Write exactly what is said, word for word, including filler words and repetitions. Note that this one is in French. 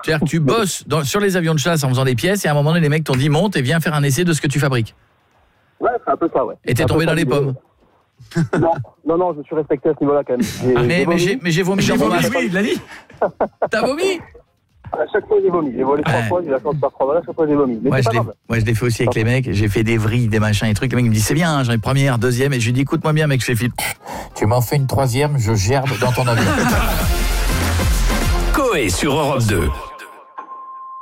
C'est-à-dire que tu bosses dans, sur les avions de chasse en faisant des pièces et à un moment donné, les mecs t'ont dit monte et viens faire un essai de ce que tu fabriques. Ouais, c'est un peu ça, ouais. Et t'es tombé dans les pommes. Non, non, non, je suis respecté à ce niveau-là quand même. J'ai, Ah, mais, j'ai mais, vomi. j'ai, mais j'ai vomi J'ai dans mon vomi, masque. oui, il l'a dit. T'as vomi? À chaque fois, j'ai vomi. J'ai volé trois Ouais. fois, j'ai la chance de faire trois balles, à chaque fois, j'ai vomi. Mais Moi c'est je, pas l'ai, grave. moi, je l'ai fait aussi avec les mecs. J'ai fait des vrilles, des machins et trucs. Les mecs me disent c'est bien, hein, j'en ai première, deuxième. Et je lui dis écoute-moi bien, mec, je fais Philippe. Tu m'en fais une troisième, je gerbe dans ton avion. Coé sur Europe deux.